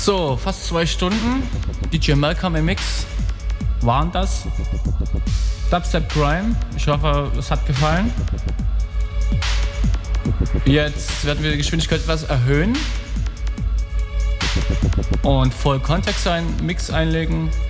So, fast 2 Stunden. DJ Malcolm im Mix waren das. Dubstep Grime. Ich hoffe, es hat gefallen. Jetzt werden wir die Geschwindigkeit etwas erhöhen und voll Kontext Mix einlegen.